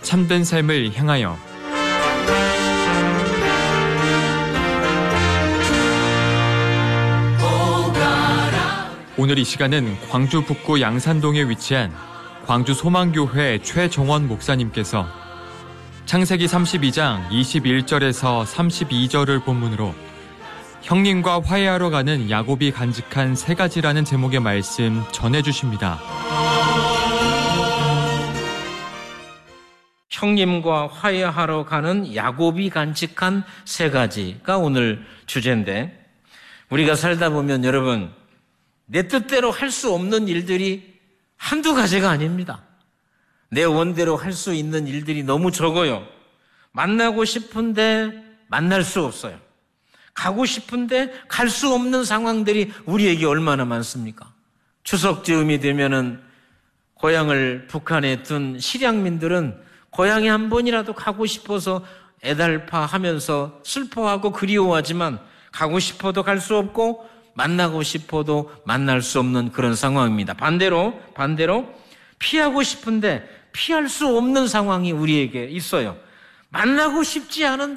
참된 삶을 향하여. 오늘 이 시간은 광주 북구 양산동에 위치한 광주 소망교회 최정원 목사님께서 창세기 32장 21절에서 32절을 본문으로 형님과 화해하러 가는 야곱이 간직한 세 가지라는 제목의 말씀 전해주십니다. 형님과 화해하러 가는 야곱이 간직한 세 가지가 오늘 주제인데, 우리가 살다 보면 여러분, 내 뜻대로 할 수 없는 일들이 한두 가지가 아닙니다. 내 원대로 할 수 있는 일들이 너무 적어요. 만나고 싶은데 만날 수 없어요. 가고 싶은데 갈 수 없는 상황들이 우리에게 얼마나 많습니까? 추석 즈음이 되면은 고향을 북한에 둔 실향민들은 고향에 한 번이라도 가고 싶어서 애달파하면서 슬퍼하고 그리워하지만 가고 싶어도 갈 수 없고 만나고 싶어도 만날 수 없는 그런 상황입니다. 반대로 피하고 싶은데 피할 수 없는 상황이 우리에게 있어요. 만나고 싶지 않은데